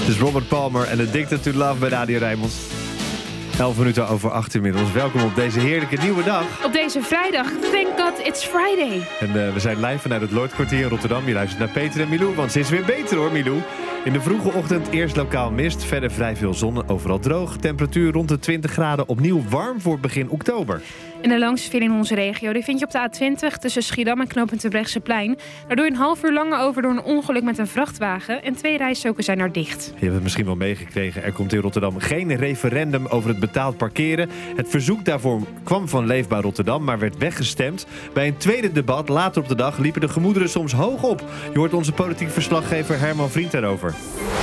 Het is Robert Palmer en Addicted to Love bij Radio Rijnmond. 11 minuten over 8 inmiddels. Welkom op deze heerlijke nieuwe dag. Op deze vrijdag. Thank God it's Friday. En we zijn live vanuit het Lloydkwartier in Rotterdam. Je luistert naar Peter en Milou, want ze is weer beter hoor, Milou. In de vroege ochtend eerst lokaal mist, verder vrij veel zon, overal droog. Temperatuur rond de 20 graden, opnieuw warm voor begin oktober. En de langste file in onze regio die vind je op de A20 tussen Schiedam en knooppunt Terbrechtseplein. Daar doe je een half uur langer over door een ongeluk met een vrachtwagen. En 2 rijstroken zijn er dicht. Je hebt het misschien wel meegekregen. Er komt in Rotterdam geen referendum over het betaald parkeren. Het verzoek daarvoor kwam van Leefbaar Rotterdam, maar werd weggestemd. Bij een tweede debat later op de dag liepen de gemoederen soms hoog op. Je hoort onze politiek verslaggever Herman Vriend daarover.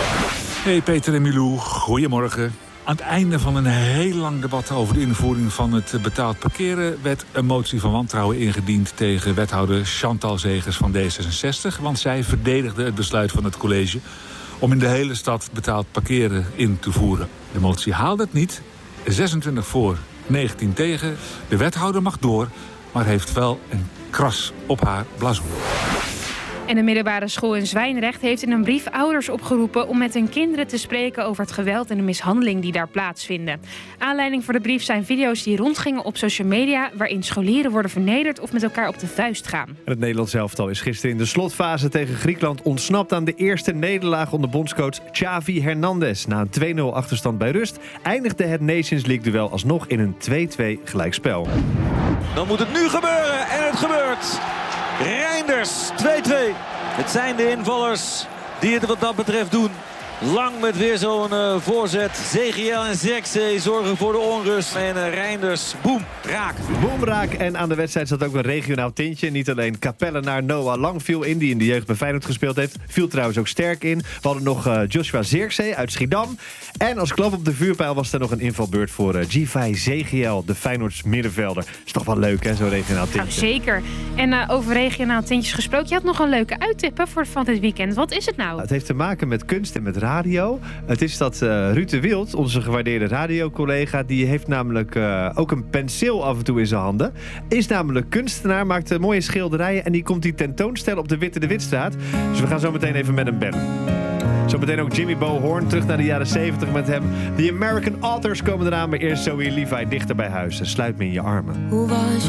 Hey Peter en Milou, goedemorgen. Aan het einde van een heel lang debat over de invoering van het betaald parkeren werd een motie van wantrouwen ingediend tegen wethouder Chantal Zegers van D66. Want zij verdedigde het besluit van het college om in de hele stad betaald parkeren in te voeren. De motie haalde het niet. 26 voor, 19 tegen. De wethouder mag door, maar heeft wel een kras op haar blazoen. En de middelbare school in Zwijndrecht heeft in een brief ouders opgeroepen om met hun kinderen te spreken over het geweld en de mishandeling die daar plaatsvinden. Aanleiding voor de brief zijn video's die rondgingen op social media waarin scholieren worden vernederd of met elkaar op de vuist gaan. En het Nederlands elftal is gisteren in de slotfase tegen Griekenland ontsnapt aan de eerste nederlaag onder bondscoach Xavi Hernandez. Na een 2-0 achterstand bij rust eindigde het Nations League duel alsnog in een 2-2 gelijkspel. Dan moet het nu gebeuren en het gebeurt. Reinders 2-2. Het zijn de invallers die het wat dat betreft doen. Lang met weer zo'n voorzet. Zegiel en Zirkzee zorgen voor de onrust. En Reinders, boem, raak. Boem, raak. En aan de wedstrijd zat ook een regionaal tintje. Niet alleen Capellenaar Noah Lang viel in, die in de jeugd bij Feyenoord gespeeld heeft. Viel trouwens ook sterk in. We hadden nog Joshua Zirkzee uit Schiedam. En als klap op de vuurpijl was er nog een invalbeurt voor Givay Zegiel, de Feyenoords middenvelder. Is toch wel leuk, hè, zo'n regionaal tintje. Nou, zeker. En over regionaal tintjes gesproken, je had nog een leuke uittip van dit weekend. Wat is het nou? Het heeft te maken met kunst en met radio. Het is dat Ruud de Wild, onze gewaardeerde radiocollega, die heeft namelijk ook een penseel af en toe in zijn handen. Is namelijk kunstenaar, maakt mooie schilderijen en die komt die tentoonstellen op de Witte de Witstraat. Dus we gaan zo meteen even met hem bellen. Zometeen ook Jimmy Bo Horn, terug naar de jaren 70 met hem. The American Authors komen eraan, maar eerst Zoe Levi dichter bij huis. Sluit me in je armen. Hoe was